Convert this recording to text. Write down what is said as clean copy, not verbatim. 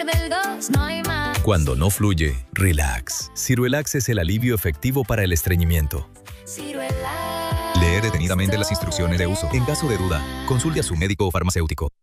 del 2 no hay más. Cuando no fluye, relax. Ciruelax es el alivio efectivo para el estreñimiento. Ciruelax. Lee detenidamente las instrucciones de uso. En caso de duda, consulte a su médico o farmacéutico.